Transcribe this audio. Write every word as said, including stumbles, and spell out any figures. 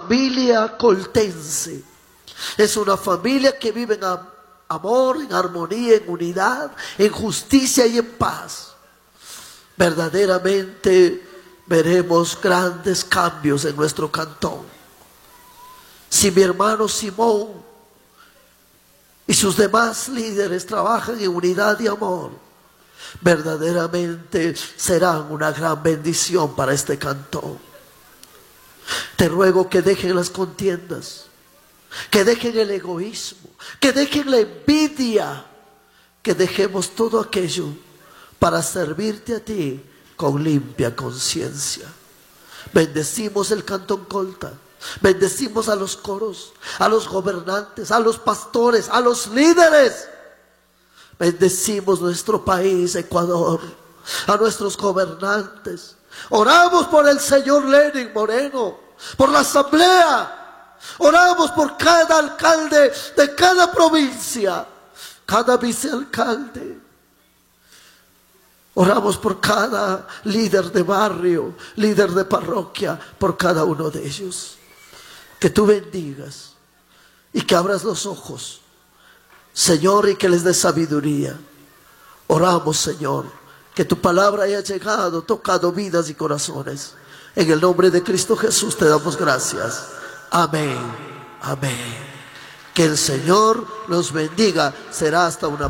familia coltense es una familia que vive en amor, en armonía, en unidad, en justicia y en paz. Verdaderamente veremos grandes cambios en nuestro cantón. Si mi hermano Simón y sus demás líderes trabajan en unidad y amor, verdaderamente serán una gran bendición para este cantón. Te ruego que dejen las contiendas, que dejen el egoísmo, que dejen la envidia, que dejemos todo aquello para servirte a ti con limpia conciencia. Bendecimos el Cantón Colta, bendecimos a los coros, a los gobernantes, a los pastores, a los líderes. Bendecimos nuestro país, Ecuador, a nuestros gobernantes. Oramos por el señor Lenin Moreno, por la asamblea. Oramos por cada alcalde de cada provincia, cada vicealcalde. Oramos por cada líder de barrio, líder de parroquia, por cada uno de ellos. Que tú bendigas y que abras los ojos, Señor, y que les des sabiduría. Oramos, Señor, que tu palabra haya llegado, tocado vidas y corazones. En el nombre de Cristo Jesús te damos gracias. Amén. Amén. Que el Señor los bendiga. Será hasta una